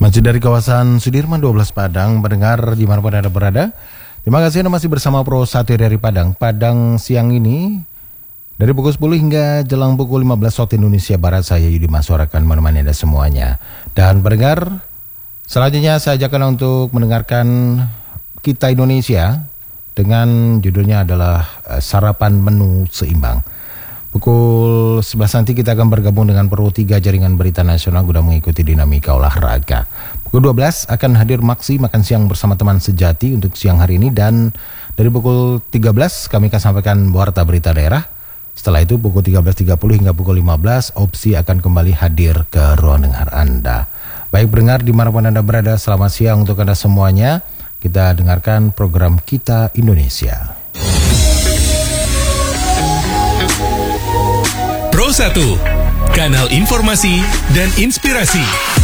Masih dari kawasan Sudirman 12 Padang, pendengar dimanapun Anda berada. Terima kasih Anda masih bersama Pro 1 dari Padang. Padang siang ini, dari pukul 10 hingga jelang pukul 15 waktu Indonesia Barat, saya Yudi Maswar akan menemani Anda semuanya. Dan pendengar, selanjutnya saya ajak Anda untuk mendengarkan Kita Indonesia dengan judulnya adalah Sarapan Menu Seimbang. Pukul 11 nanti kita akan bergabung dengan Pro 3 Jaringan Berita Nasional guna mengikuti dinamika olahraga. Pukul 12 akan hadir Maksi Makan Siang bersama teman sejati untuk siang hari ini. Dan dari pukul 13 kami akan sampaikan Warta Berita Daerah. Setelah itu pukul 13.30 hingga pukul 15 Opsi akan kembali hadir ke ruang dengar Anda. Baik pendengar dimanapun Anda berada, selamat siang untuk Anda semuanya. Kita dengarkan program Kita Indonesia. Pro 1, kanal informasi dan inspirasi.